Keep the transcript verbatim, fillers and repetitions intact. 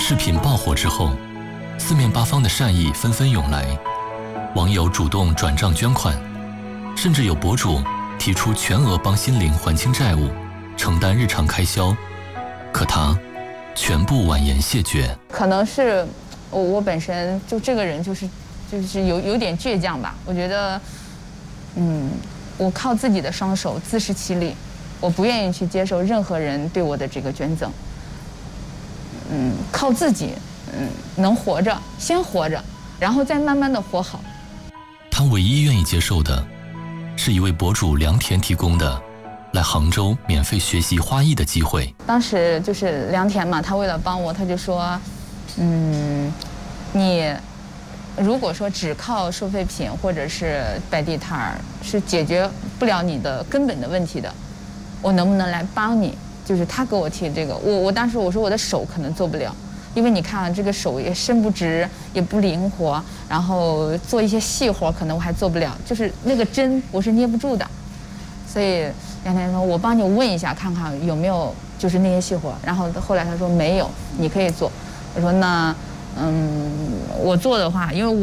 视频爆火之后，四面八方的善意纷纷涌来，网友主动转账捐款，甚至有博主提出全额帮心灵还清债务，承担日常开销，可他全部婉言谢绝。 可能是我我本身就这个人就是就是有有点倔强吧，我觉得，嗯，我靠自己的双手自食其力，我不愿意去接受任何人对我的这个捐赠。嗯，靠自己，嗯，能活着，先活着，然后再慢慢的活好。 他唯一愿意接受的，是一位博主良田提供的来杭州免费学习花艺的机会。 当时就是良田嘛，他为了帮我，他就说，嗯，你如果说只靠收废品或者是摆地摊儿是解决不了你的根本的问题的，我能不能来帮你？就是他给我提这个，我我当时我说我的手可能做不了，因为你看这个手也伸不直，也不灵活，然后做一些细活可能我还做不了，就是那个针我是捏不住的，所以梁天说我帮你问一下看看有没有就是那些细活，然后后来他说没有，你可以做，我说那嗯我做的话，因为我。